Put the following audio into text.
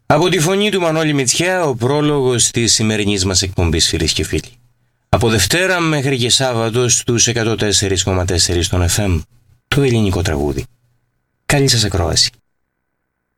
Από τη φωνή του Μανώλη Μητσιά, ο πρόλογος της σημερινής μας εκπομπής, φίλες και φίλοι. Από Δευτέρα μέχρι και Σάββατο στους 104,4 των FM, το ελληνικό τραγούδι. Καλή σας ακρόαση.